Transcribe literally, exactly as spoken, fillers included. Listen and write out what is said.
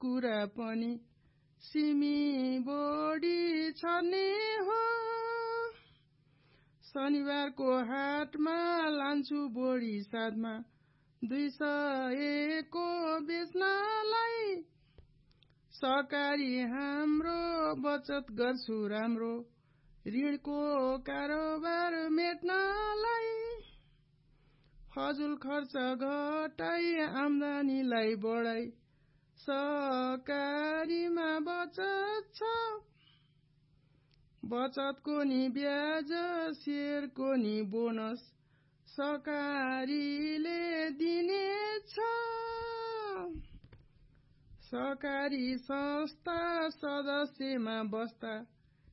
कुरा पनि सिमी बोडी छर्ने हो। शनिबारको हाटमा लान्छु बोडी साथमा दुई सयको बेच्नलाई। सहकारी हाम्रो बचत गर्छु राम्रो ऋणको कारोबार मेट्नलाई। फजुल खर्च घटाई आम्दानीलाई बढाई सहकारीमा बचत छ। बचतको नि ब्याज शेयरको नि बोनस सहकारीले दिनेछ। सहकारी संस्था सदस्यमा बस्दा